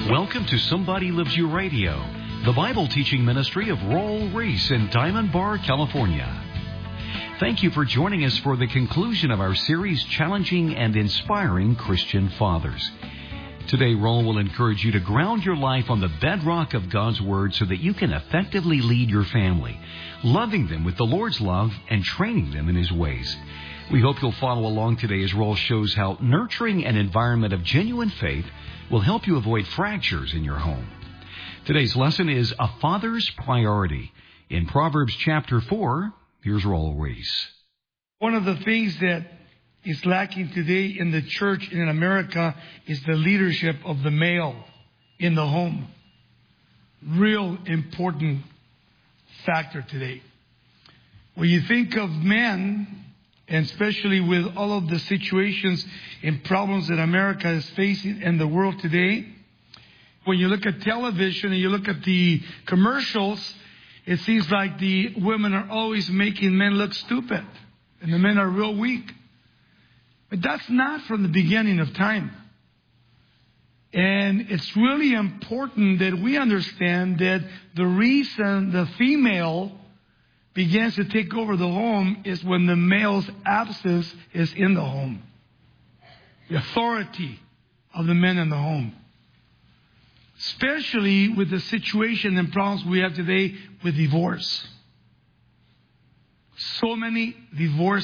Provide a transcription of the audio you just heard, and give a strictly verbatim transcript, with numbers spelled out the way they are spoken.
Welcome to Somebody Loves You Radio, the Bible teaching ministry of Raul Ries in Diamond Bar, California. Thank you for joining us for the conclusion of our series, Challenging and Inspiring Christian Fathers. Today, Raul will encourage you to ground your life on the bedrock of God's Word so that you can effectively lead your family, loving them with the Lord's love and training them in His ways. We hope you'll follow along today as Raul shows how nurturing an environment of genuine faith will help you avoid fractures in your home. Today's lesson is A Father's Priority. In Proverbs chapter four, here's Raul Ries. One of the things that is lacking today in the church in America is the leadership of the male in the home. Real important factor today. When you think of men, and especially with all of the situations and problems that America is facing in the world today, when you look at television and you look at the commercials, it seems like the women are always making men look stupid and the men are real weak. But that's not from the beginning of time. And it's really important that we understand that the reason the female begins to take over the home is when the male's absence is in the home. The authority of the men in the home. Especially with the situation and problems we have today with divorce. So many divorce